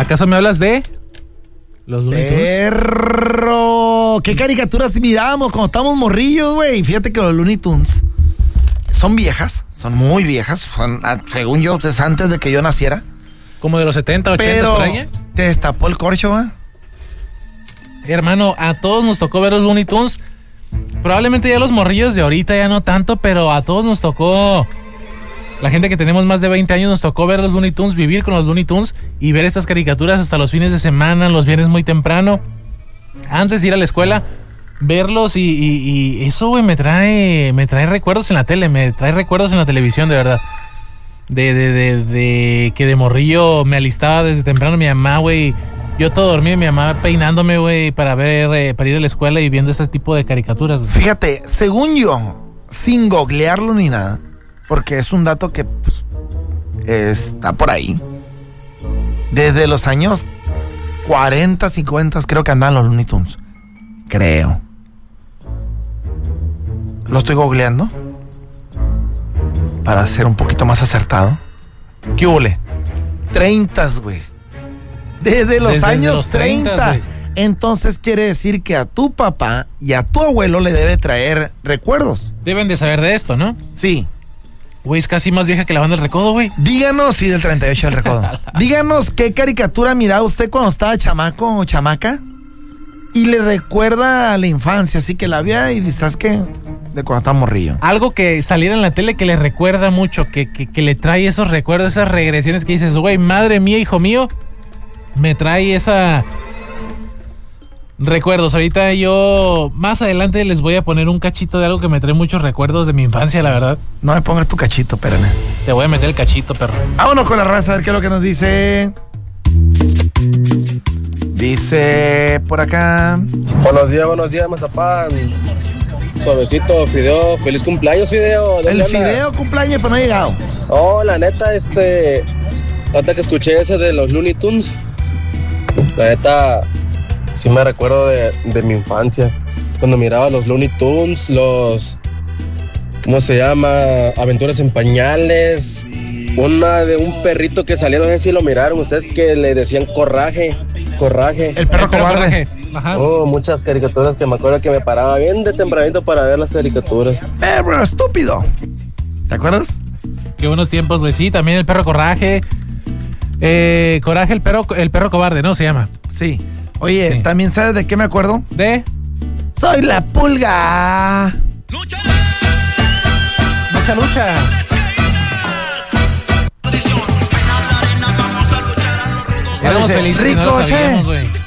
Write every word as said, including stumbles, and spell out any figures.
¿Acaso me hablas de los Looney Tunes? Perro, ¿qué caricaturas mirábamos cuando estábamos morrillos, güey? Fíjate que los Looney Tunes son viejas, son muy viejas, son, según yo, es antes de que yo naciera. Como de los setenta, ochenta, por ahí. ¿Te destapó el corcho, güey? Hermano, a todos nos tocó ver los Looney Tunes. Probablemente ya los morrillos de ahorita ya no tanto, pero a todos nos tocó. La gente que tenemos más de veinte años nos tocó ver los Looney Tunes, vivir con los Looney Tunes y ver estas caricaturas hasta los fines de semana, los viernes muy temprano. Antes de ir a la escuela, verlos y, y, y eso, güey, me trae, me trae recuerdos en la tele, me trae recuerdos en la televisión, de verdad. De, de, de, de que de morrillo me alistaba desde temprano mi mamá, güey. Yo todo dormido y mi mamá peinándome, güey, para ver, eh, para ir a la escuela y viendo este tipo de caricaturas, güey. Fíjate, según yo, sin googlearlo ni nada, porque es un dato que pues, está por ahí. Desde los años cuarenta, cincuenta creo que andaban los Looney Tunes. Creo. Lo estoy googleando para ser un poquito más acertado. ¿Qué huele? Treintas, güey. Desde los Desde años los treinta. treinta Entonces quiere decir que a tu papá y a tu abuelo le debe traer recuerdos. Deben de saber de esto, ¿no? Sí. Güey, es casi más vieja que la banda del Recodo, güey. Díganos, sí, del treinta y ocho del Recodo. Díganos qué caricatura miraba usted cuando estaba chamaco o chamaca y le recuerda a la infancia, así que la vea y dices, ¿sabes qué? De cuando estaba morrillo. Algo que saliera en la tele que le recuerda mucho, que, que, que le trae esos recuerdos, esas regresiones que dices, güey, madre mía, hijo mío, me trae esa... recuerdos. Ahorita yo, más adelante les voy a poner un cachito de algo que me trae muchos recuerdos de mi infancia, la verdad. No me pongas tu cachito, espérame. Te voy a meter el cachito, perro. Vámonos con la raza, a ver qué es lo que nos dice. Dice por acá. Buenos días, buenos días, Mazapán. Suavecito, Fideo. Feliz cumpleaños, Fideo. El Fideo cumpleaños, pero no ha llegado. Oh, la neta, este... ahorita que escuché ese de los Looney Tunes, la neta... sí me recuerdo de, de mi infancia, cuando miraba los Looney Tunes, los, ¿cómo se llama? Aventuras en pañales, una de un perrito que salía, no sé si lo miraron ustedes, que le decían Corraje, Corraje. El perro, el perro cobarde. Ajá. Oh, muchas caricaturas que me acuerdo que me paraba bien de tempranito para ver las caricaturas. Perro estúpido. ¿Te acuerdas? Qué buenos tiempos, güey. Sí, también el perro Coraje. Eh, Coraje, el perro, el perro cobarde, ¿no? Se llama. Sí. Oye, sí. ¿También sabes de qué me acuerdo? ¿De? ¡Soy la pulga! ¡Lucha! ¡Mucha lucha! Éramos felices, Rico, no lo sabíamos, güey.